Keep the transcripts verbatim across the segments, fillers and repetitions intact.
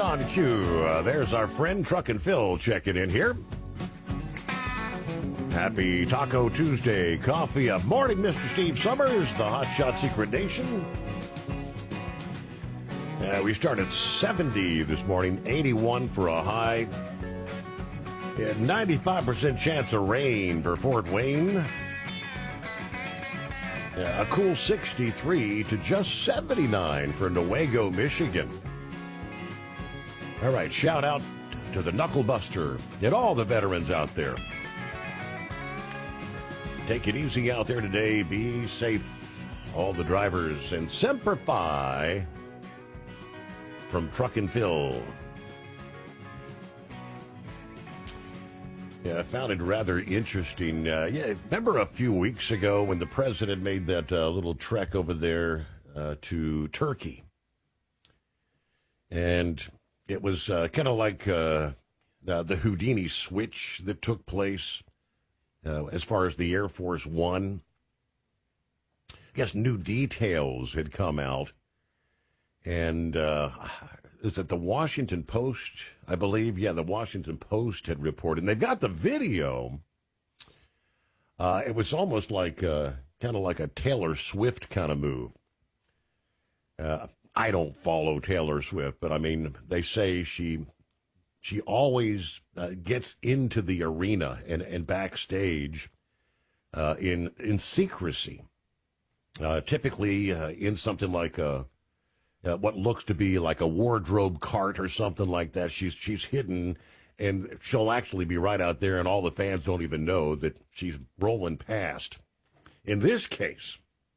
on cue. Uh, there's our friend Truckin' Phil checking in here. Happy Taco Tuesday. Coffee up. Morning, Mister Steve Summers, the Hot Shot Secret Nation. Uh, we started seventy this morning, eighty-one for a high. Yeah, ninety-five percent chance of rain for Fort Wayne. Yeah, a cool sixty-three to just seventy-nine for Newaygo, Michigan. All right, shout out to the Knuckle Buster and all the veterans out there. Take it easy out there today. Be safe, all the drivers, and Semper Fi from Truckin' Phil. Yeah, I found it rather interesting. Uh, yeah, remember a few weeks ago when the president made that uh, little trek over there uh, to Turkey? And it was uh, kind of like uh, the, the Houdini switch that took place uh, as far as the Air Force One. I guess new details had come out. And uh, is it the Washington Post, I believe? Yeah, the Washington Post had reported. And they've got the video. Uh, it was almost like uh, kind of like a Taylor Swift kind of move. Uh, I don't follow Taylor Swift, but I mean, they say she she always uh, gets into the arena and, and backstage uh, in in secrecy, uh, typically uh, in something like a uh, what looks to be like a wardrobe cart or something like that. She's she's hidden, and she'll actually be right out there, and all the fans don't even know that she's rolling past. In this case,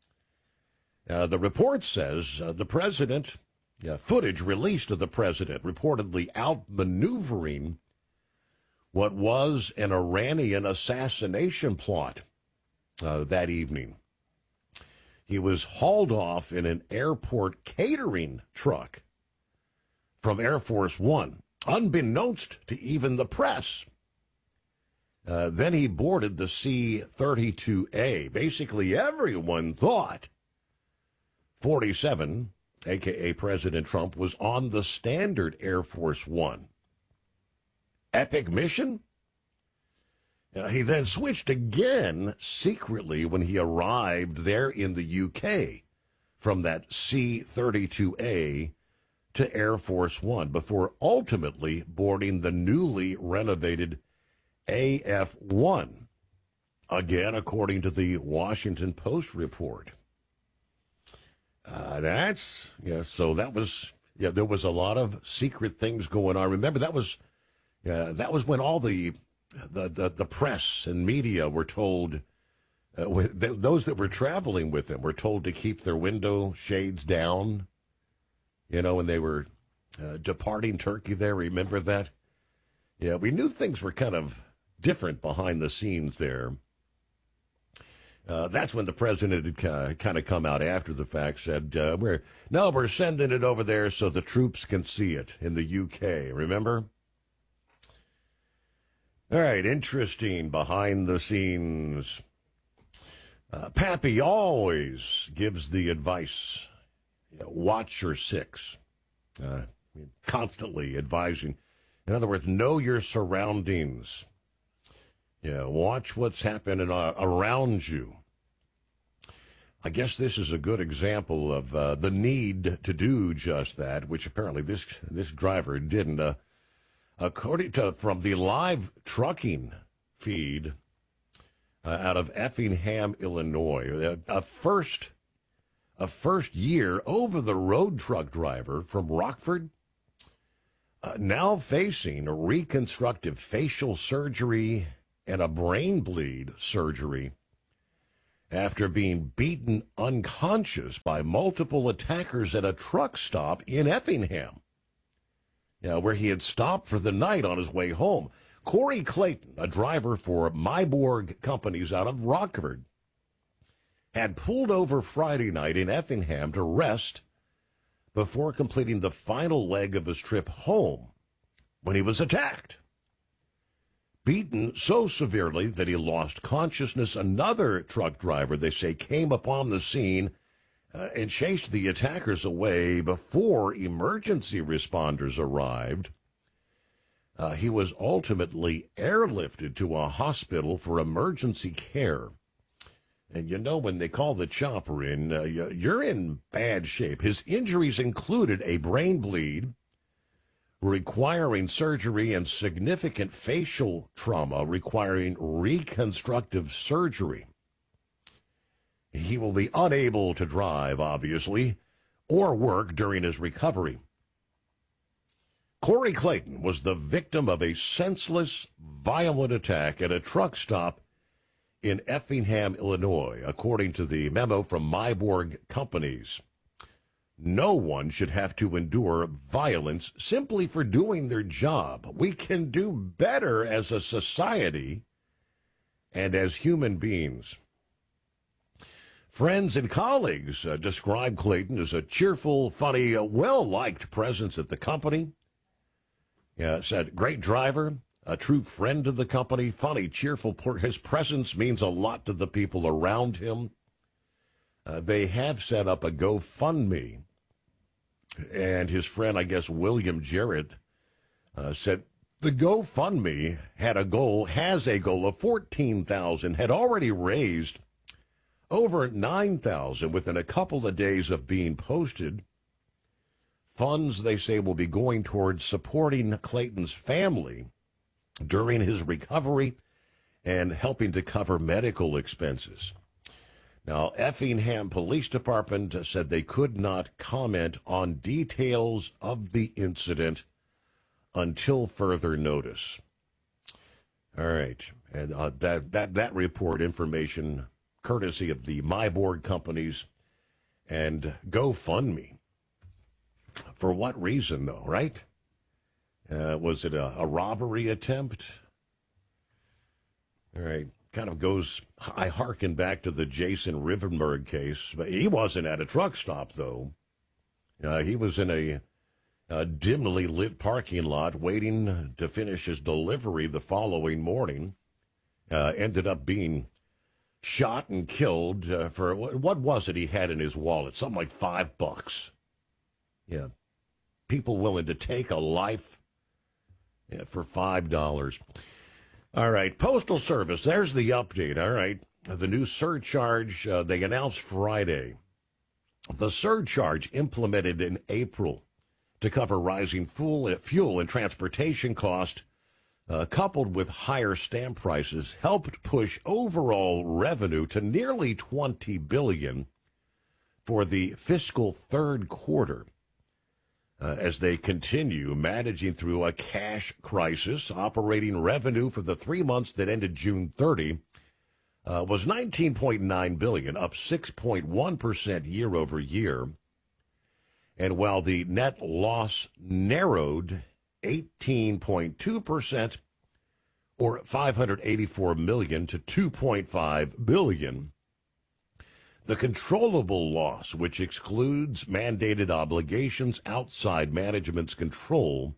Uh, the report says uh, the president, uh, footage released of the president reportedly outmaneuvering what was an Iranian assassination plot uh, that evening. He was hauled off in an airport catering truck from Air Force One, unbeknownst to even the press. Uh, then he boarded the C thirty-two A. Basically, everyone thought forty-seven, a k a. President Trump, was on the standard Air Force One. Epic mission? Uh, he then switched again secretly when he arrived there in the U K from that C thirty-two A to Air Force One before ultimately boarding the newly renovated A F one, again according to the Washington Post report. Uh, that's, yeah, so that was, yeah, there was a lot of secret things going on. Remember, that was, uh, that was when all the, the, the, the press and media were told, uh, with, th- those that were traveling with them were told to keep their window shades down, you know, when they were uh, departing Turkey there. Remember that? Yeah, we knew things were kind of different behind the scenes there. Uh, that's when the president had uh, kind of come out after the fact, said, uh, we're, no, we're sending it over there so the troops can see it in the U K, remember? All right, interesting behind the scenes. Uh, Pappy always gives the advice, you know, watch your six, uh, constantly advising. In other words, know your surroundings. Yeah, watch what's happening uh, around you. I guess this is a good example of uh, the need to do just that, which apparently this this driver didn't. Uh, according to from the live trucking feed uh, out of Effingham, Illinois, a, a first a first year over the road truck driver from Rockford, uh, now facing a reconstructive facial surgery and a brain bleed surgery after being beaten unconscious by multiple attackers at a truck stop in Effingham, yeah, where he had stopped for the night on his way home. Corey Clayton, a driver for Myborg Companies out of Rockford, had pulled over Friday night in Effingham to rest before completing the final leg of his trip home when he was attacked. Beaten so severely that he lost consciousness, another truck driver, they say, came upon the scene uh, and chased the attackers away before emergency responders arrived. Uh, he was ultimately airlifted to a hospital for emergency care. And you know, when they call the chopper in, uh, you're in bad shape. His injuries included a brain bleed, requiring surgery, and significant facial trauma requiring reconstructive surgery. He will be unable to drive, obviously, or work during his recovery. Corey Clayton was the victim of a senseless, violent attack at a truck stop in Effingham, Illinois, according to the memo from Myborg Companies. No one should have to endure violence simply for doing their job. We can do better as a society and as human beings. Friends and colleagues uh, describe Clayton as a cheerful, funny, uh, well-liked presence at the company. Yeah, said, great driver, a true friend of the company, funny, cheerful. His presence means a lot to the people around him. Uh, they have set up a GoFundMe, and his friend, I guess, William Jarrett, uh, said the GoFundMe had a goal, has a goal of fourteen thousand dollars, had already raised over nine thousand dollars within a couple of days of being posted. Funds, they say, will be going towards supporting Clayton's family during his recovery and helping to cover medical expenses. Now, Effingham Police Department said they could not comment on details of the incident until further notice. All right, and uh, that, that, that report information courtesy of the Myborg Companies and GoFundMe. For what reason, though, right? Uh, was it a, a robbery attempt? All right. Kind of goes, I hearken back to the Jason Rivenberg case. But he wasn't at a truck stop, though. Uh, he was in a, a dimly lit parking lot waiting to finish his delivery the following morning. Uh, ended up being shot and killed uh, for, what was it he had in his wallet? Something like five bucks. Yeah. People willing to take a life yeah, for five dollars. All right. Postal Service, there's the update. All right. The new surcharge uh, they announced Friday. The surcharge implemented in April to cover rising fuel, fuel and transportation cost, uh, coupled with higher stamp prices, helped push overall revenue to nearly twenty billion dollars for the fiscal third quarter. Uh, as they continue managing through a cash crisis, operating revenue for the three months that ended June thirtieth uh, was nineteen point nine billion dollars, up six point one percent year over year. And while the net loss narrowed eighteen point two percent, or five hundred eighty-four million dollars to two point five billion dollars, the controllable loss, which excludes mandated obligations outside management's control,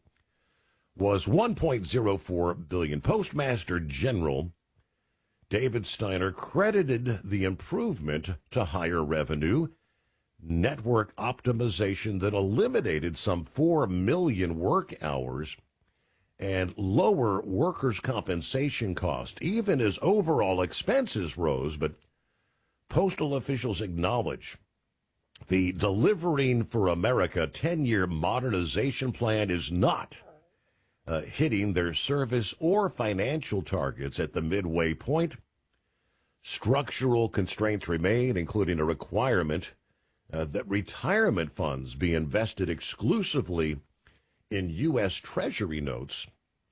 was one point zero four billion dollars. Postmaster General David Steiner credited the improvement to higher revenue, network optimization that eliminated some four million work hours, and lower workers' compensation cost, even as overall expenses rose. But postal officials acknowledge the Delivering for America ten-year modernization plan is not uh, hitting their service or financial targets at the midway point. Structural constraints remain, including a requirement uh, that retirement funds be invested exclusively in U S. Treasury notes,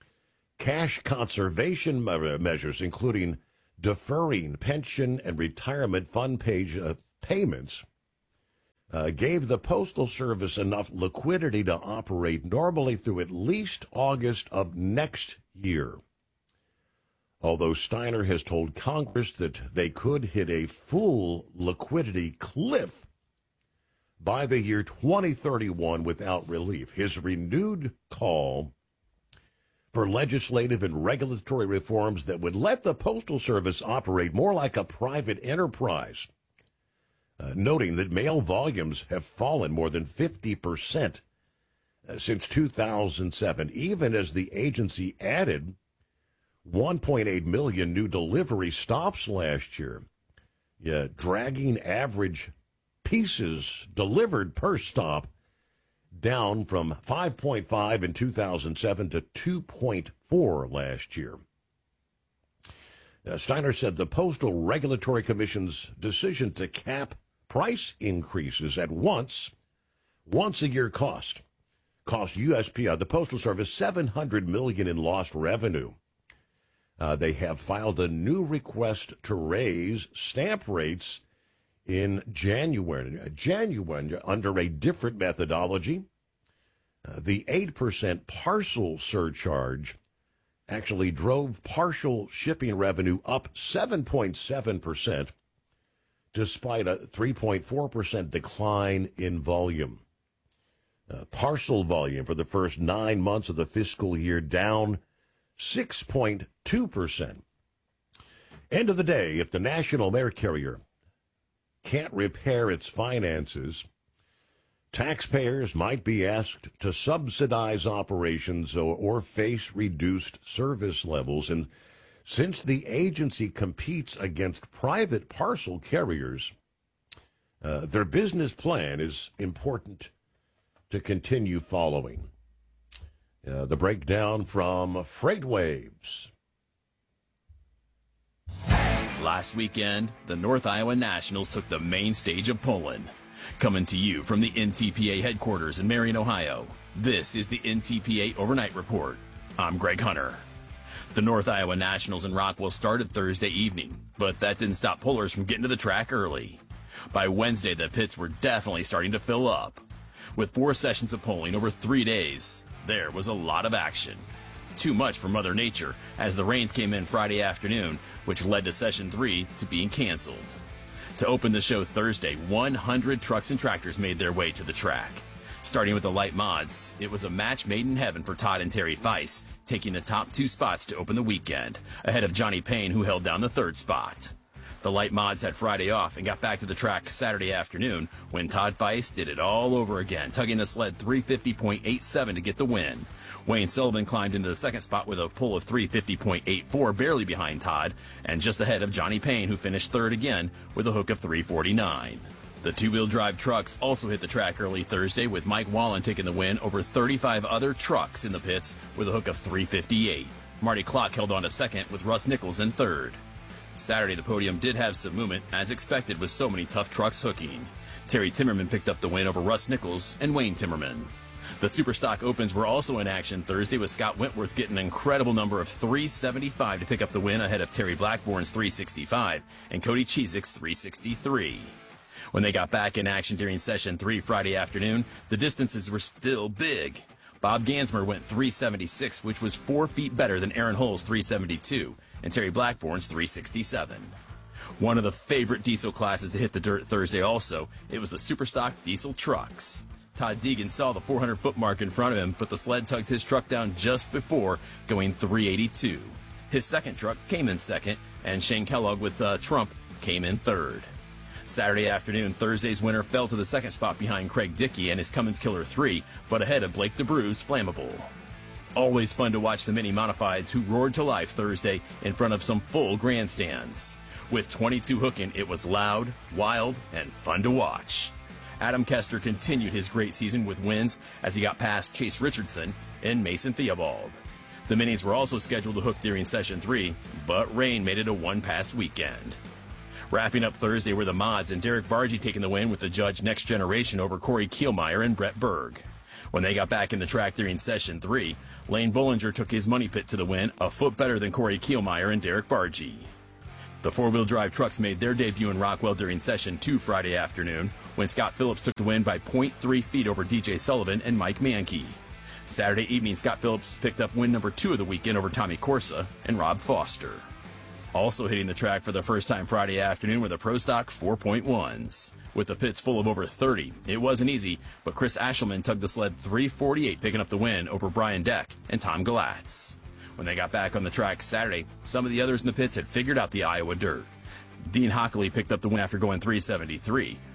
cash conservation measures, including deferring pension and retirement fund page, uh, payments, uh, gave the Postal Service enough liquidity to operate normally through at least August of next year. Although Steiner has told Congress that they could hit a full liquidity cliff by the year twenty thirty-one without relief. His renewed call for legislative and regulatory reforms that would let the Postal Service operate more like a private enterprise uh, noting that mail volumes have fallen more than fifty percent uh, since two thousand seven, even as the agency added one point eight million new delivery stops last year, yeah, dragging average pieces delivered per stop down from five point five in two thousand seven to two point four last year. Uh, Steiner said the Postal Regulatory Commission's decision to cap price increases at once, once a year cost, cost U S P S, the Postal Service, seven hundred million dollars in lost revenue. Uh, they have filed a new request to raise stamp rates in January, January under a different methodology. Uh, the eight percent parcel surcharge actually drove partial shipping revenue up seven point seven percent, despite a three point four percent decline in volume. Uh, parcel volume for the first nine months of the fiscal year down six point two percent. End of the day, if the national mail carrier can't repair its finances, taxpayers might be asked to subsidize operations or, or face reduced service levels. And since the agency competes against private parcel carriers, uh, their business plan is important to continue following. Uh, the breakdown from FreightWaves. Last weekend, the North Iowa Nationals took the main stage of Poland. Coming to you from the N T P A headquarters in Marion, Ohio, this is the N T P A Overnight Report. I'm Greg Hunter. The North Iowa Nationals in Rockwell started Thursday evening, but that didn't stop pullers from getting to the track early. By Wednesday, the pits were definitely starting to fill up. With four sessions of polling over three days, there was a lot of action. Too much for Mother Nature, as the rains came in Friday afternoon, which led to session three to being canceled. To open the show Thursday, one hundred trucks and tractors made their way to the track. Starting with the light mods, it was a match made in heaven for Todd and Terry Feiss, taking the top two spots to open the weekend, ahead of Johnny Payne, who held down the third spot. The light mods had Friday off and got back to the track Saturday afternoon when Todd Feiss did it all over again, tugging the sled three fifty point eight seven to get the win. Wayne Sullivan climbed into the second spot with a pull of three fifty point eight four, barely behind Todd, and just ahead of Johnny Payne, who finished third again with a hook of three forty-nine. The two-wheel drive trucks also hit the track early Thursday, with Mike Wallen taking the win over thirty-five other trucks in the pits with a hook of three fifty-eight. Marty Klock held on to second with Russ Nichols in third. Saturday, the podium did have some movement, as expected with so many tough trucks hooking. Terry Timmerman picked up the win over Russ Nichols and Wayne Timmerman. The Superstock Opens were also in action Thursday, with Scott Wentworth getting an incredible number of three seventy-five to pick up the win ahead of Terry Blackborn's three sixty-five and Cody Chizik's three sixty-three. When they got back in action during session three Friday afternoon, the distances were still big. Bob Gansmer went three seventy-six, which was four feet better than Aaron Hull's three seventy-two and Terry Blackborn's three sixty-seven. One of the favorite diesel classes to hit the dirt Thursday also, it was the Superstock diesel trucks. Todd Deegan saw the four hundred foot mark in front of him, but the sled tugged his truck down just before, going three eighty-two. His second truck came in second, and Shane Kellogg with uh, Trump came in third. Saturday afternoon, Thursday's winner fell to the second spot behind Craig Dickey and his Cummins Killer three, but ahead of Blake DeBrue's Flammable. Always fun to watch the mini modifieds who roared to life Thursday in front of some full grandstands. With twenty-two hooking, it was loud, wild, and fun to watch. Adam Kester continued his great season with wins as he got past Chase Richardson and Mason Theobald. The minis were also scheduled to hook during session three, but rain made it a one-pass weekend. Wrapping up Thursday were the mods, and Derek Bargy taking the win with the Judge Next Generation over Corey Kielmeyer and Brett Berg. When they got back in the track during session three, Lane Bollinger took his money pit to the win, a foot better than Corey Kielmeyer and Derek Bargy. The four-wheel drive trucks made their debut in Rockwell during session two Friday afternoon, when Scott Phillips took the win by point three feet over D J Sullivan and Mike Mankey. Saturday evening, Scott Phillips picked up win number two of the weekend over Tommy Corsa and Rob Foster. Also hitting the track for the first time Friday afternoon were the Pro Stock four point ones. With the pits full of over thirty, it wasn't easy, but Chris Ashelman tugged the sled three forty-eight, picking up the win over Brian Deck and Tom Galatz. When they got back on the track Saturday, some of the others in the pits had figured out the Iowa dirt. Dean Hockley picked up the win after going three seventy-three.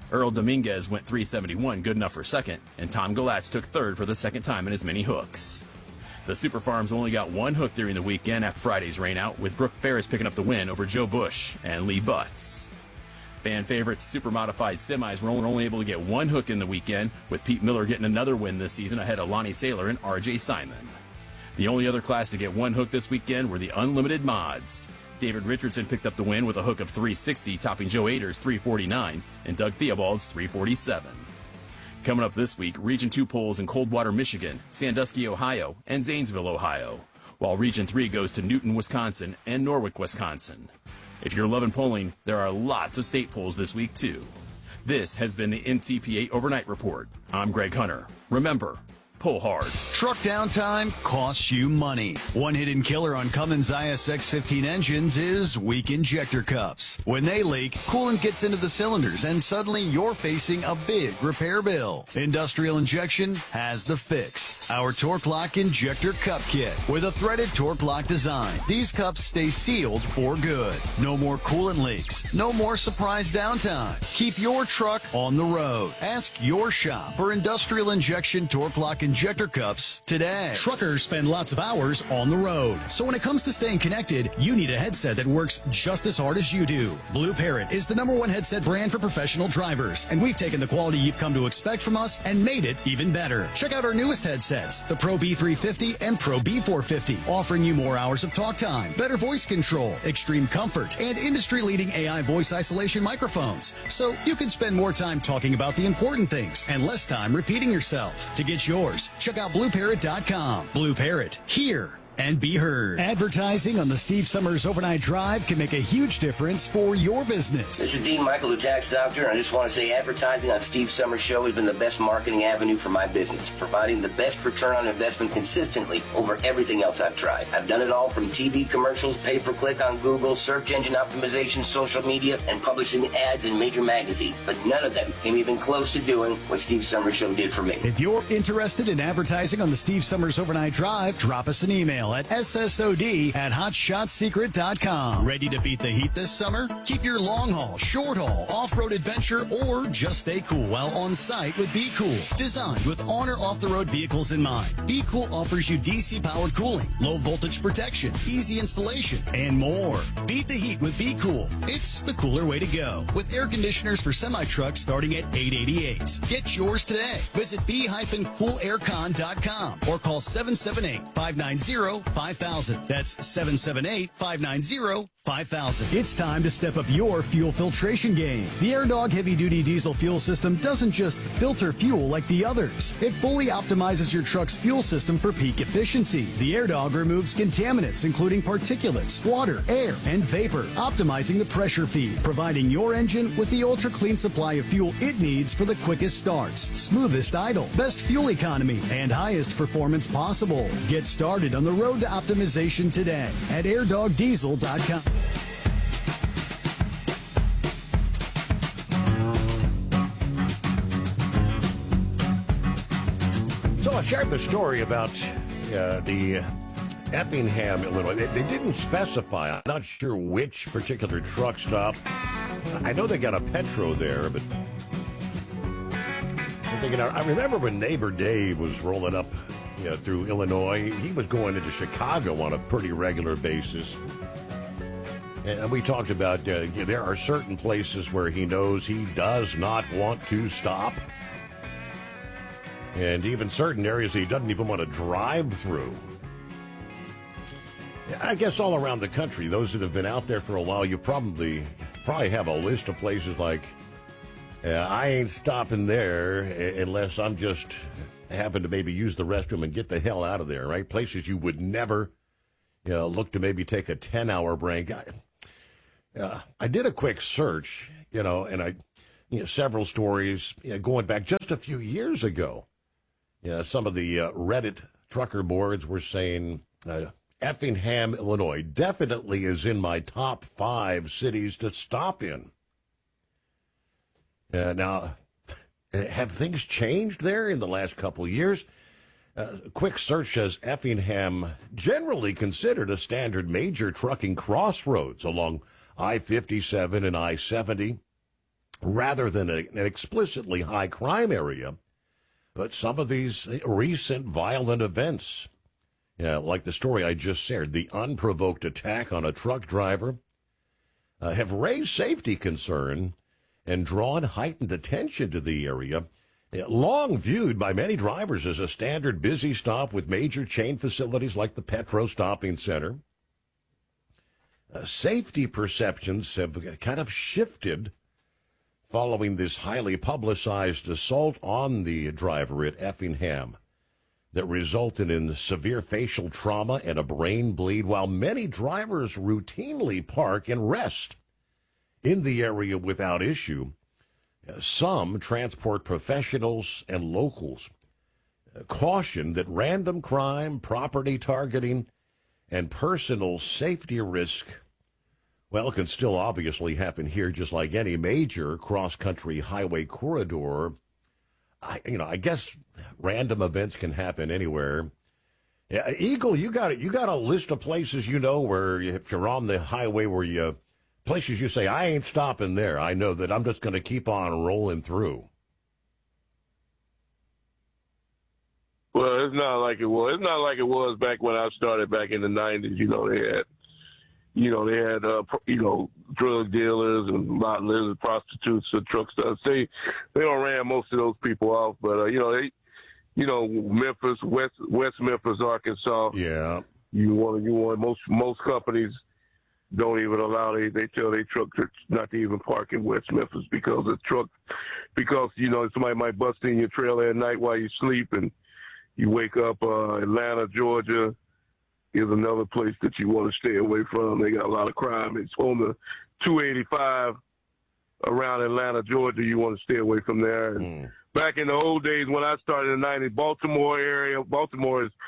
Earl Dominguez went three seventy-one, good enough for second, and Tom Galatz took third for the second time in as many hooks. The Super Farms only got one hook during the weekend after Friday's rainout, with Brooke Ferris picking up the win over Joe Bush and Lee Butts. Fan favorites Super Modified Semis were only able to get one hook in the weekend, with Pete Miller getting another win this season ahead of Lonnie Saylor and R J Simon. The only other class to get one hook this weekend were the Unlimited Mods. David Richardson picked up the win with a hook of three sixty, topping Joe Ader's three forty-nine and Doug Theobald's three forty-seven. Coming up this week, Region two polls in Coldwater, Michigan, Sandusky, Ohio, and Zanesville, Ohio, while Region three goes to Newton, Wisconsin, and Norwalk, Wisconsin. If you're loving polling, there are lots of state polls this week, too. This has been the N T P A Overnight Report. I'm Greg Hunter. Remember, pull hard. Truck downtime costs you money. One hidden killer on Cummins I S X fifteen engines is weak injector cups. When they leak, coolant gets into the cylinders and suddenly you're facing a big repair bill. Industrial Injection has the fix. Our Torque Lock Injector Cup Kit with a threaded Torque Lock design. These cups stay sealed for good. No more coolant leaks. No more surprise downtime. Keep your truck on the road. Ask your shop for Industrial Injection Torque Lock Injector cups today. Truckers spend lots of hours on the road. So when it comes to staying connected, you need a headset that works just as hard as you do. Blue Parrot is the number one headset brand for professional drivers, and we've taken the quality you've come to expect from us and made it even better. Check out our newest headsets, the Pro B three fifty and Pro B four fifty, offering you more hours of talk time, better voice control, extreme comfort, and industry-leading A I voice isolation microphones. So you can spend more time talking about the important things and less time repeating yourself. To get yours, check out blue parrot dot com. Blue Parrot, hear and be heard. Advertising on the Steve Summers Overnight Drive can make a huge difference for your business. This is Dean Michael, the tax doctor, and I just want to say advertising on Steve Summers' show has been the best marketing avenue for my business, providing the best return on investment consistently over everything else I've tried. I've done it all from T V commercials, pay-per-click on Google, search engine optimization, social media, and publishing ads in major magazines, but none of them came even close to doing what Steve Summers' show did for me. If you're interested in advertising on the Steve Summers Overnight Drive, drop us an email at S S O D at hot shot secret dot com. Ready to beat the heat this summer? Keep your long haul, short haul, off-road adventure, or just stay cool while on site with Be Cool. Designed with Honor off-the-road vehicles in mind, Be Cool offers you D C-powered cooling, low voltage protection, easy installation, and more. Beat the heat with Be Cool. It's the cooler way to go. With air conditioners for semi-trucks starting at eight eighty-eight. Get yours today. Visit be cool aircon dot com or call seven seven eight, five nine zero, five thousand. That's seven seven eight, five nine zero, five thousand. It's time to step up your fuel filtration game. The AirDog heavy-duty diesel fuel system doesn't just filter fuel like the others. It fully optimizes your truck's fuel system for peak efficiency. The AirDog removes contaminants, including particulates, water, air, and vapor, optimizing the pressure feed, providing your engine with the ultra-clean supply of fuel it needs for the quickest starts, smoothest idle, best fuel economy, and highest performance possible. Get started on the road to optimization today at air dog diesel dot com. So I shared the story about uh, the Effingham, Illinois. They, they didn't specify. I'm not sure which particular truck stop. I know they got a Petro there, but I'm thinking, I remember when neighbor Dave was rolling up you know, through Illinois. He was going into Chicago on a pretty regular basis. And we talked about uh, there are certain places where he knows he does not want to stop. And even certain areas he doesn't even want to drive through. I guess all around the country, those that have been out there for a while, you probably probably have a list of places like, uh, I ain't stopping there unless I'm just having to maybe use the restroom and get the hell out of there, right? Places you would never you know, look to maybe take a ten-hour break. I, uh, I did a quick search, you know, and I, you know, several stories you know, going back just a few years ago. You know, some of the uh, Reddit trucker boards were saying uh, Effingham, Illinois definitely is in my top five cities to stop in. Uh, now, have things changed there in the last couple of years? Uh, a quick search says Effingham generally considered a standard major trucking crossroads along I fifty-seven and I seventy. rather than a, an explicitly high crime area. But some of these recent violent events, yeah, like the story I just shared, the unprovoked attack on a truck driver, uh, have raised safety concern and drawn heightened attention to the area, long viewed by many drivers as a standard busy stop with major chain facilities like the Petro Stopping Center. Uh, safety perceptions have kind of shifted following this highly publicized assault on the driver at Effingham that resulted in severe facial trauma and a brain bleed, while many drivers routinely park and rest in the area without issue. Some transport professionals and locals caution that random crime, property targeting, and personal safety risk, well, can still obviously happen here, just like any major cross-country highway corridor. I, you know, I guess random events can happen anywhere. Yeah, Eagle, you got you got a list of places you know where if you're on the highway where you places you say I ain't stopping there. I know that I'm just going to keep on rolling through. Well, it's not like it was. It's not like it was back when I started back in the nineties. You know, they had. You know, they had, uh, you know, drug dealers and modelers and prostitutes and truck stops. They, they don't ran most of those people off, but, uh, you know, they, you know, Memphis, West, West Memphis, Arkansas. Yeah. You want, you want, most, most companies don't even allow, they, they tell their trucks not to even park in West Memphis because the truck, because, you know, somebody might bust in your trailer at night while you sleep and you wake up, uh, Atlanta, Georgia, is another place that you want to stay away from. They got a lot of crime. It's on the two eighty-five around Atlanta, Georgia. You want to stay away from there. And mm. Back in the old days when I started in the nineties, Baltimore area, Baltimore is,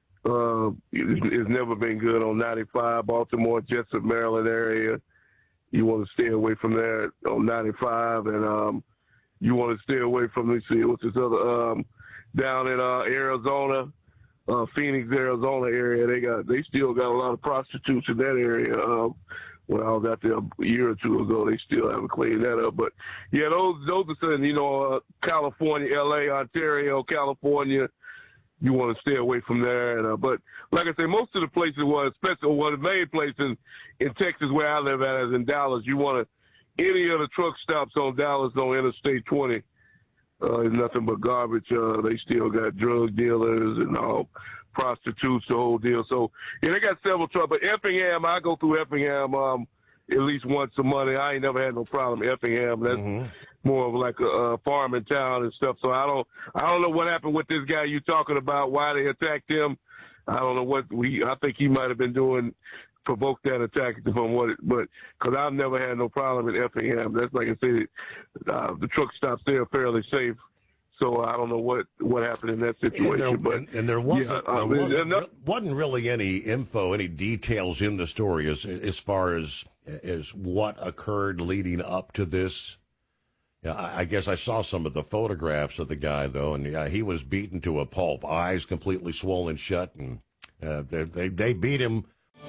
uh, has never been good on ninety-five. Baltimore, Jessup, Maryland area. You want to stay away from there on ninety-five. And um, you want to stay away from, let's see, what's this other, um, down in uh, Arizona. Uh, Phoenix, Arizona area, they got they still got a lot of prostitutes in that area. Uh, when I was out there a year or two ago, they still haven't cleaned that up. But yeah, those those are certain, you know, uh, California, L A, Ontario, California. You want to stay away from there. And, uh, but like I say, most of the places, well, especially one of the main places in, in Texas where I live at is in Dallas. You want to any of the truck stops on Dallas on Interstate twenty. Uh, it's nothing but garbage. Uh, they still got drug dealers and all prostitutes, the whole deal. So, yeah, they got several trucks. But Effingham, I go through Effingham um, at least once a month. I ain't never had no problem. Effingham, that's mm-hmm. more of like a, a farming town and stuff. So I don't, I don't know what happened with this guy you talking about. Why they attacked him? I don't know what we. I think he might have been doing. Provoke that attack from what, it, but because I've never had no problem in Effingham. That's like I said, uh, the truck stops there are fairly safe. So I don't know what, what happened in that situation. And there, but and, and there wasn't, yeah, there um, wasn't, not, wasn't really any info, any details in the story as as far as as what occurred leading up to this. Yeah, I, I guess I saw some of the photographs of the guy though, and yeah, he was beaten to a pulp, eyes completely swollen shut, and uh, they, they they beat him.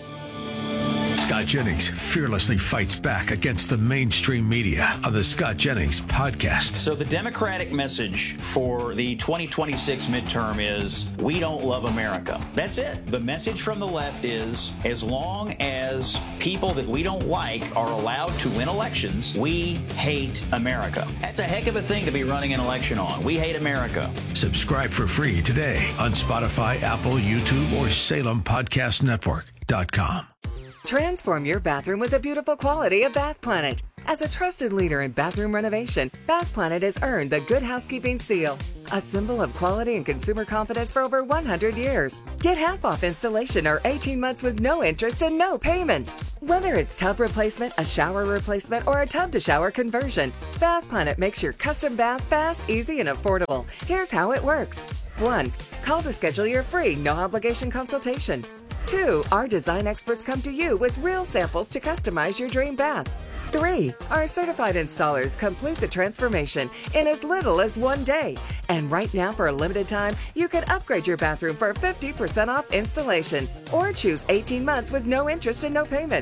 Scott Jennings fearlessly fights back against the mainstream media on the Scott Jennings podcast. So the Democratic message for the twenty twenty-six midterm is, we don't love America. That's it. The message from the left is, as long as people that we don't like are allowed to win elections, we hate America. That's a heck of a thing to be running an election on. We hate America. Subscribe for free today on Spotify, Apple, YouTube, or Salem Podcast Network dot com. Transform your bathroom with the beautiful quality of Bath Planet. As a trusted leader in bathroom renovation, Bath Planet has earned the Good Housekeeping seal, a symbol of quality and consumer confidence for over one hundred years. Get half off installation or eighteen months with no interest and no payments. Whether it's tub replacement, a shower replacement, or a tub-to-shower conversion, Bath Planet makes your custom bath fast, easy, and affordable. Here's how it works. One, call to schedule your free, no-obligation consultation. Two, our design experts come to you with real samples to customize your dream bath. Three, our certified installers complete the transformation in as little as one day. And right now, for a limited time, you can upgrade your bathroom for fifty percent off installation or choose eighteen months with no interest and no payments.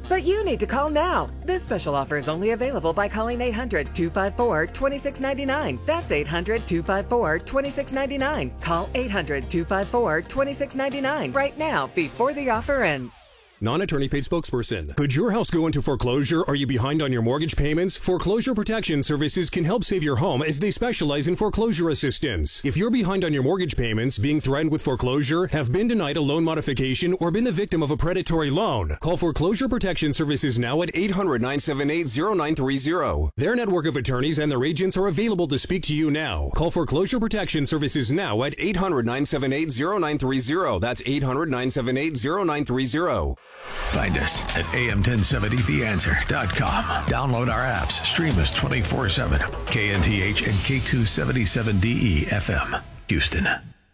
But you need to call now. This special offer is only available by calling eight hundred, two five four, two six nine nine. That's eight hundred, two five four, two six nine nine. Call eight hundred, two five four, two six nine nine right now before the offer ends. Non-attorney paid spokesperson. Could your house go into foreclosure? Are you behind on your mortgage payments? Foreclosure Protection Services can help save your home as they specialize in foreclosure assistance. If you're behind on your mortgage payments, being threatened with foreclosure, have been denied a loan modification, or been the victim of a predatory loan, call Foreclosure Protection Services now at eight hundred, nine seven eight, zero nine three zero. Their network of attorneys and their agents are available to speak to you now. Call Foreclosure Protection Services now at eight hundred, nine seven eight, zero nine three zero. That's eight hundred, nine seven eight, zero nine three zero. Find us at A M ten seventy the answer dot com. Download our apps. Stream us twenty-four seven. K N T H and K two seventy-seven D E F M, Houston.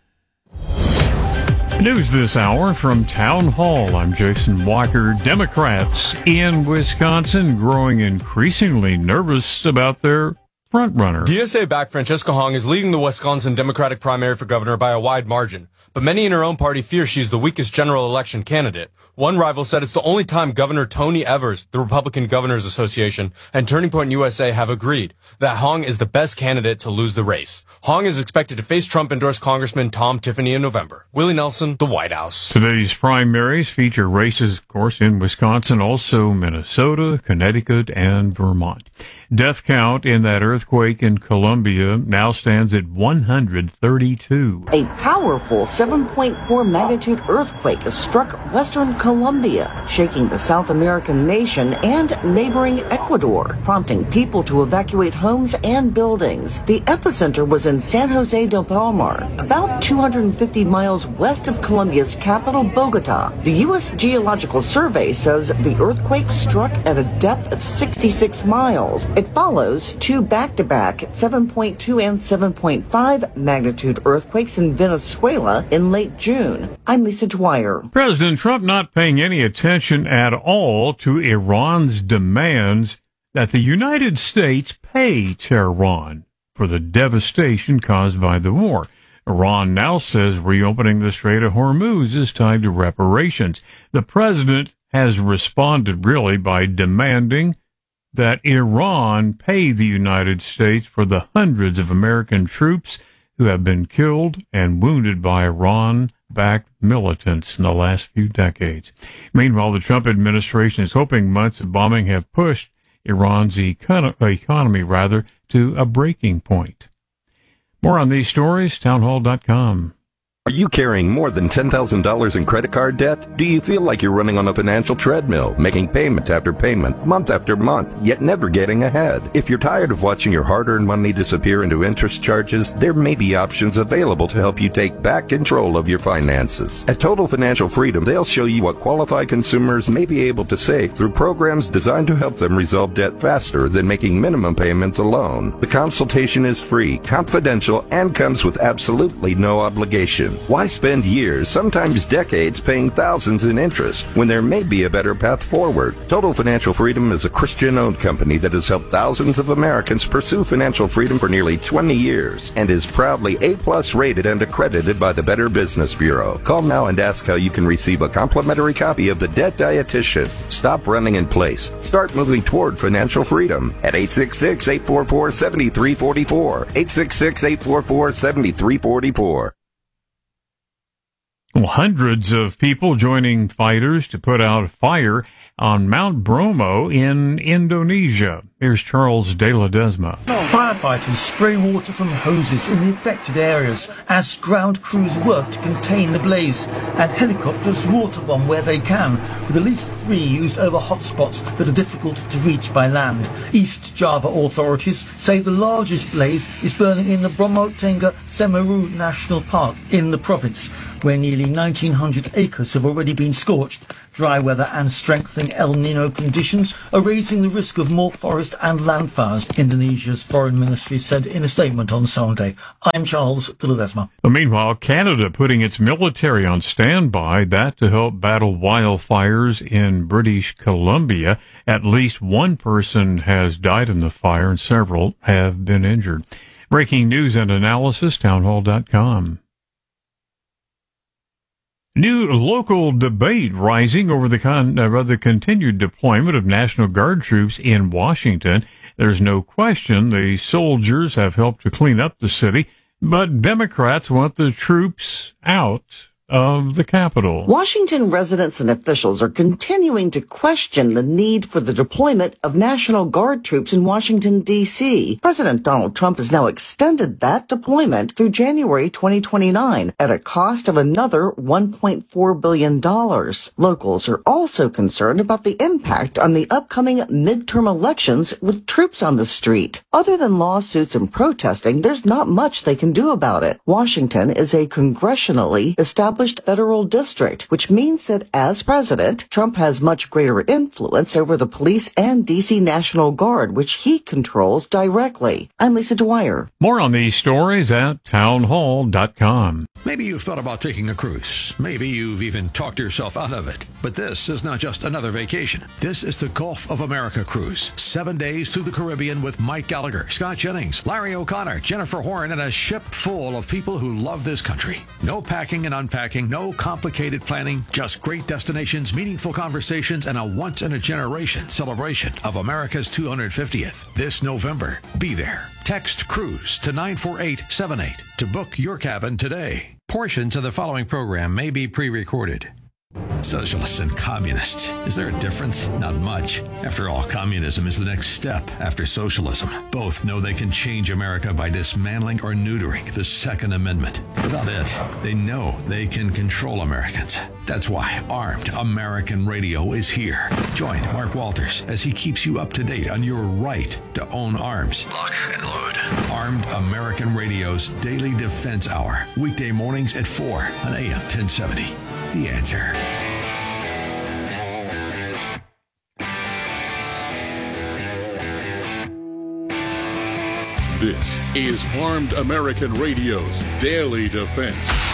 News this hour from Town Hall. I'm Jason Walker. Democrats in Wisconsin growing increasingly nervous about their frontrunner. D S A-backed Francesca Hong is leading the Wisconsin Democratic primary for governor by a wide margin, but many in her own party fear she's the weakest general election candidate. One rival said it's the only time Governor Tony Evers, the Republican Governors Association, and Turning Point U S A have agreed that Hong is the best candidate to lose the race. Hong is expected to face Trump-endorsed Congressman Tom Tiffany in November. Willie Nelson, The White House. Today's primaries feature races, of course, in Wisconsin, also Minnesota, Connecticut, and Vermont. Death count in that earthquake in Columbia now stands at one hundred thirty-two. A powerful seven point four magnitude earthquake has struck western Colombia, shaking the South American nation and neighboring Ecuador, prompting people to evacuate homes and buildings. The epicenter was in San Jose del Palmar, about two hundred fifty miles west of Colombia's capital, Bogota. The U S Geological Survey says the earthquake struck at a depth of sixty-six miles. It follows two back-to-back seven point two and seven point five magnitude earthquakes in Venezuela in late June. I'm Lisa Dwyer. President Trump not paying any attention at all to Iran's demands that the United States pay Tehran for the devastation caused by the war. Iran now says reopening the Strait of Hormuz is tied to reparations. The president has responded really by demanding that Iran pay the United States for the hundreds of American troops who have been killed and wounded by Iran-backed militants in the last few decades. Meanwhile, the Trump administration is hoping months of bombing have pushed Iran's econ- economy rather to a breaking point. More on these stories, townhall dot com. Are you carrying more than ten thousand dollars in credit card debt? Do you feel like you're running on a financial treadmill, making payment after payment, month after month, yet never getting ahead? If you're tired of watching your hard-earned money disappear into interest charges, there may be options available to help you take back control of your finances. At Total Financial Freedom, they'll show you what qualified consumers may be able to save through programs designed to help them resolve debt faster than making minimum payments alone. The consultation is free, confidential, and comes with absolutely no obligation. Why spend years, sometimes decades, paying thousands in interest when there may be a better path forward? Total Financial Freedom is a Christian-owned company that has helped thousands of Americans pursue financial freedom for nearly twenty years and is proudly A-plus rated and accredited by the Better Business Bureau. Call now and ask how you can receive a complimentary copy of The Debt Dietitian. Stop running in place. Start moving toward financial freedom at eight six six, eight four four, seven three four four, eight six six, eight four four, seven three four four. Well, hundreds of people joining fighters to put out a fire on Mount Bromo in Indonesia. Here's Charles De La Desma. Firefighters spray water from hoses in the affected areas as ground crews work to contain the blaze, and helicopters waterbomb where they can, with at least three used over hotspots that are difficult to reach by land. East Java authorities say the largest blaze is burning in the Bromo Tengah Semeru National Park in the province, where nearly nineteen hundred acres have already been scorched. Dry weather and strengthening El Nino conditions are raising the risk of more forest and land fires, Indonesia's foreign ministry said in a statement on Sunday. I'm Charles De La Desma. Meanwhile, Canada putting its military on standby, that to help battle wildfires in British Columbia. At least one person has died in the fire and several have been injured. Breaking news and analysis, townhall dot com. New local debate rising over the con- uh, the continued deployment of National Guard troops in Washington. There's no question the soldiers have helped to clean up the city, but Democrats want the troops out of the Capitol. Washington residents and officials are continuing to question the need for the deployment of National Guard troops in Washington, D C. President Donald Trump has now extended that deployment through January twenty twenty-nine at a cost of another one point four billion dollars. Locals are also concerned about the impact on the upcoming midterm elections with troops on the street. Other than lawsuits and protesting, there's not much they can do about it. Washington is a congressionally established federal district, which means that as president, Trump has much greater influence over the police and D C National Guard, which he controls directly. I'm Lisa Dwyer. More on these stories at town hall dot com. Maybe you've thought about taking a cruise. Maybe you've even talked yourself out of it. But this is not just another vacation. This is the Gulf of America cruise. Seven days through the Caribbean with Mike Gallagher, Scott Jennings, Larry O'Connor, Jennifer Horn, and a ship full of people who love this country. No packing and unpacking, no complicated planning, just great destinations, meaningful conversations, and a once-in-a-generation celebration of America's two hundred fiftieth. This November, be there. Text CRUISE to nine four eight seven eight to book your cabin today. Portions of the following program may be pre-recorded. Socialists and communists. Is there a difference? Not much. After all, communism is the next step after socialism. Both know they can change America by dismantling or neutering the Second Amendment. Without it, they know they can control Americans. That's why Armed American Radio is here. Join Mark Walters as he keeps you up to date on your right to own arms. Lock and load. Armed American Radio's Daily Defense Hour. Weekday mornings at four on A M ten seventy. The Answer. This is Armed American Radio's Daily Defense.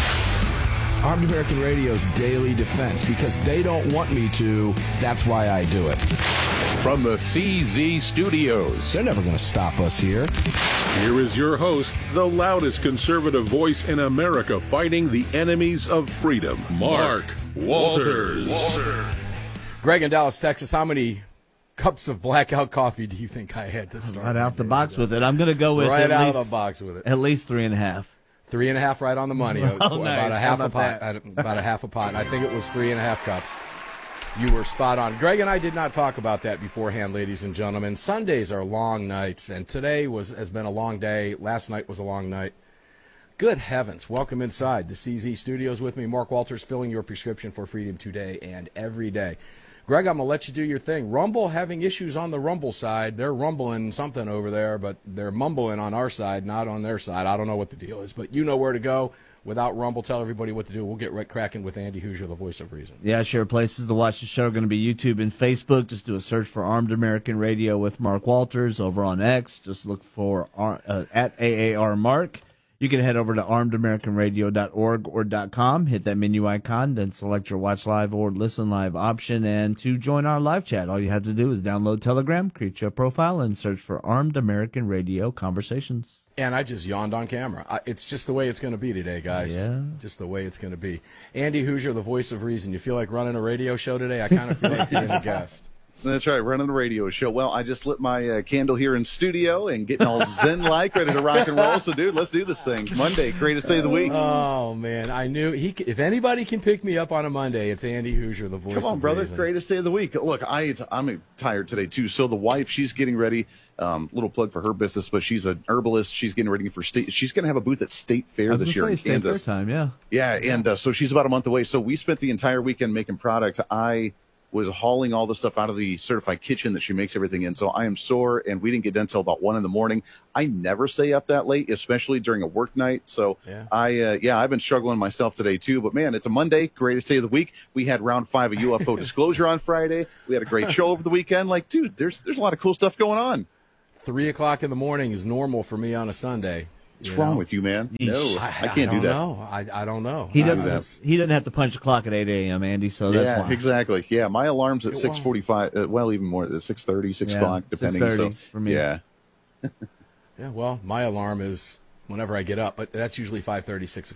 Armed American Radio's Daily Defense, because they don't want me to, that's why I do it. From the C Z Studios. They're never going to stop us here. Here is your host, the loudest conservative voice in America fighting the enemies of freedom, Mark Walters. Walter. Greg in Dallas, Texas, how many cups of blackout coffee do you think I had to start? Right out the box with it. I'm going to go with right at out least, of the box with it. At least three and a half. Three and a half, right on the money. Oh, about nice. a half How a about pot. About a half a pot. I think it was three and a half cups. You were spot on. Greg and I did not talk about that beforehand, ladies and gentlemen. Sundays are long nights, and today was has been a long day. Last night was a long night. Good heavens. Welcome inside the C Z Studios with me. Mark Walters, filling your prescription for freedom today and every day. Greg, I'm going to let you do your thing. Rumble having issues on the Rumble side. They're rumbling something over there, but they're mumbling on our side, not on their side. I don't know what the deal is, but you know where to go. Without Rumble, tell everybody what to do. We'll get right cracking with Andy Hoosier, the voice of reason. Yeah, sure. Places to watch the show are going to be YouTube and Facebook. Just do a search for Armed American Radio with Mark Walters. Over on X, just look for uh, at A A R Mark. You can head over to armed american radio dot org or .com, hit that menu icon, then select your watch live or listen live option. And to join our live chat, all you have to do is download Telegram, create your profile, and search for Armed American Radio Conversations. And I just yawned on camera. I, it's just the way it's going to be today, guys. Yeah. Just the way it's going to be. Andy Hoosier, the voice of reason. You feel like running a radio show today? I kind of feel like being a guest. That's right, running the radio show. Well, I just lit my uh, candle here in studio and getting all zen-like, ready to rock and roll. So, dude, let's do this thing. Monday, greatest day of the week. Oh, man. I knew he. If anybody can pick me up on a Monday, it's Andy Hoosier, the voice Come on, of brother, reason. greatest day of the week. Look, I, I'm tired today, too. So the wife, she's getting ready. Um, little plug for her business, but she's an herbalist. She's getting ready for state. She's going to have a booth at State Fair I was this gonna year say, in State Fair Kansas. time, yeah. Yeah, and uh, so she's about a month away. So we spent the entire weekend making products. I was hauling all the stuff out of the certified kitchen that she makes everything in. So I am sore, and we didn't get done until about one in the morning. I never stay up that late, especially during a work night. So yeah. I, uh, yeah, I've been struggling myself today too. But man, it's a Monday, greatest day of the week. We had round five of U F O Disclosure on Friday. We had a great show over the weekend. Like, dude, there's there's a lot of cool stuff going on. Three o'clock in the morning is normal for me on a Sunday. What's wrong with you, man? No, I, I can't I do that. Know. I, I don't know. He I doesn't. was, He doesn't have to punch the clock at eight a.m., Andy. So that's yeah, why. exactly. Yeah, my alarm's at six forty-five. Uh, well, even more, six thirty, six Yeah, o'clock, depending. six thirty So for me. yeah. yeah. Well, my alarm is whenever I get up, but that's usually five thirty, six o'clock.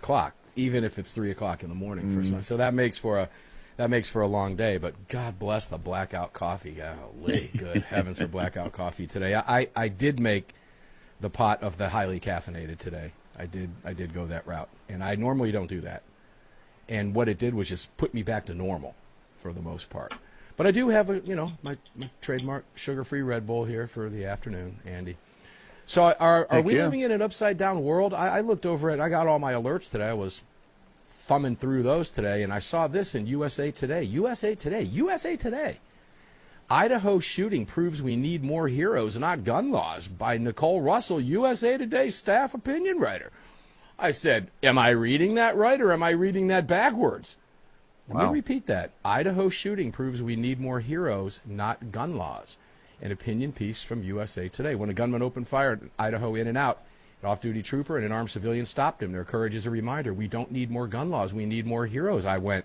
even if it's three o'clock in the morning for Mm. some. So that makes for a that makes for a long day. But God bless the blackout coffee. Golly, good heavens for blackout coffee today. I, I did make the pot of the highly caffeinated today. I did I did go that route, and I normally don't do that. And what it did was just put me back to normal for the most part. But I do have a you know my, my trademark sugar-free Red Bull here for the afternoon, Andy. So are are Heck we yeah. living in an upside-down world? I, I looked over it. I got all my alerts today. I was thumbing through those today, and I saw this in U S A Today. U S A Today. U S A Today. Idaho shooting proves we need more heroes, not gun laws, by Nicole Russell, U S A Today staff opinion writer. I said, am I reading that right, or am I reading that backwards? Let Wow. me repeat that. Idaho shooting proves we need more heroes, not gun laws. An opinion piece from U S A Today. When a gunman opened fire at Idaho in and out, an off-duty trooper and an armed civilian stopped him. Their courage is a reminder. We don't need more gun laws. We need more heroes. I went,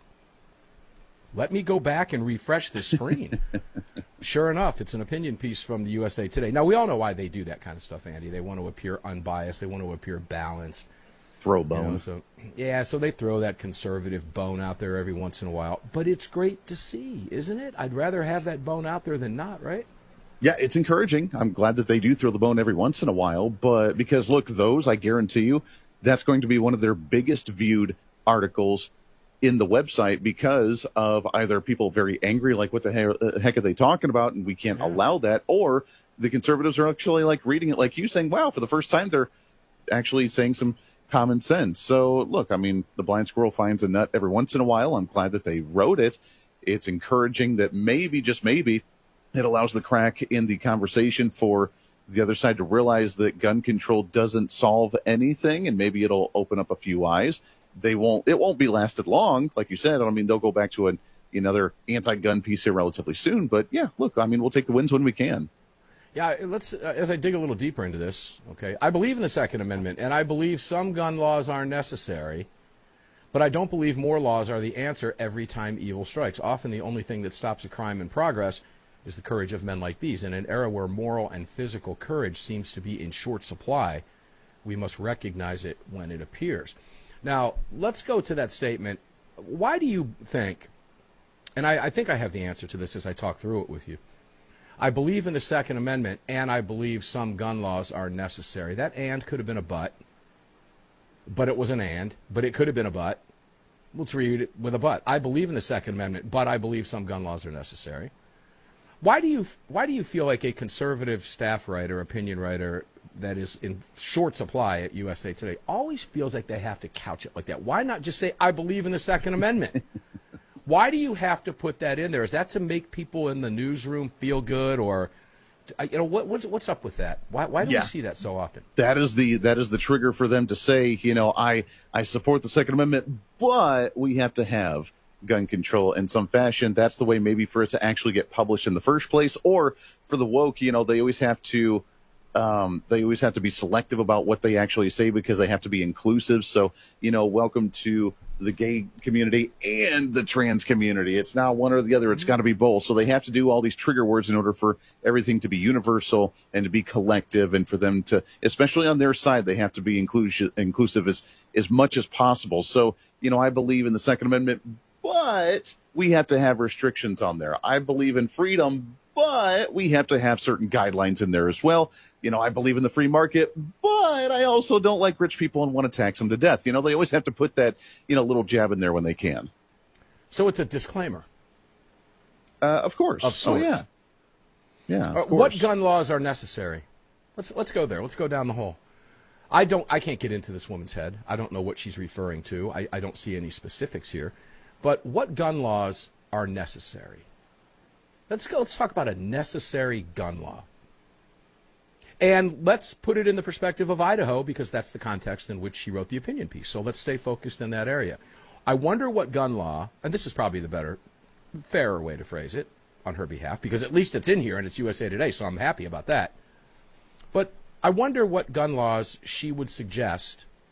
let me go back and refresh the screen. Sure enough, it's an opinion piece from the U S A Today. Now, we all know why they do that kind of stuff, Andy. They want to appear unbiased. They want to appear balanced. Throw You know, bone. so yeah, so they throw that conservative bone out there every once in a while. But it's great to see, isn't it? I'd rather have that bone out there than not, right? Yeah, it's encouraging. I'm glad that they do throw the bone every once in a while, but because look, those, I guarantee you, that's going to be one of their biggest viewed articles in the website because of either people very angry, like what the he- uh, heck are they talking about, and we can't allow that, or the conservatives are actually like reading it like you, saying, wow, for the first time they're actually saying some common sense. So look, I mean, the blind squirrel finds a nut every once in a while. I'm glad that they wrote it. It's encouraging that maybe, just maybe, it allows the crack in the conversation for the other side to realize that gun control doesn't solve anything, and maybe it'll open up a few eyes. They won't, it won't be lasted long. Like you said, I mean, they'll go back to an, another anti-gun piece here relatively soon, but yeah, look, I mean, we'll take the wins when we can. Yeah, let's, uh, as I dig a little deeper into this, okay, I believe in the Second Amendment, and I believe some gun laws are necessary, but I don't believe more laws are the answer every time evil strikes. Often the only thing that stops a crime in progress is the courage of men like these. In an era where moral and physical courage seems to be in short supply, we must recognize it when it appears. Now, let's go to that statement. Why do you think, and I, I think I have the answer to this as I talk through it with you, I believe in the Second Amendment, and I believe some gun laws are necessary. That and could have been a but, but it was an and, but it could have been a but. Let's read it with a but. I believe in the Second Amendment, but I believe some gun laws are necessary. Why do you why do you feel like a conservative staff writer, opinion writer that is in short supply at U S A Today always feels like they have to couch it like that? Why not just say, I believe in the Second Amendment? Why do you have to put that in there? Is that to make people in the newsroom feel good, or you know what, what's what's up with that? Why why do Yeah. we see that so often? That is the that is the trigger for them to say, you know, I I support the Second Amendment, but we have to have gun control in some fashion. That's the way maybe for it to actually get published in the first place. Or for the woke, you know, they always have to um, they always have to be selective about what they actually say because they have to be inclusive. So, you know, welcome to the gay community and the trans community. It's not one or the other. It's got to be both. So they have to do all these trigger words in order for everything to be universal and to be collective, and for them to, especially on their side, they have to be inclusive, inclusive as, as much as possible. So, you know, I believe in the Second Amendment, but we have to have restrictions on there. I believe in freedom, but we have to have certain guidelines in there as well. You know, I believe in the free market, but I also don't like rich people and want to tax them to death. You know, they always have to put that, you know, little jab in there when they can. So it's a disclaimer. Uh, of course. Of sorts. Oh, yeah. Yeah, of Uh, course. what gun laws are necessary? Let's let's go there. Let's go down the hole. I don't. I can't get into this woman's head. I don't know what she's referring to. I, I don't see any specifics here. But what gun laws are necessary? Let's go. Let's talk about a necessary gun law. And let's put it in the perspective of Idaho, because that's the context in which she wrote the opinion piece. So let's stay focused in that area. I wonder what gun law, and this is probably the better, fairer way to phrase it on her behalf, because at least it's in here and it's U S A Today, so I'm happy about that. But I wonder what gun laws she would suggest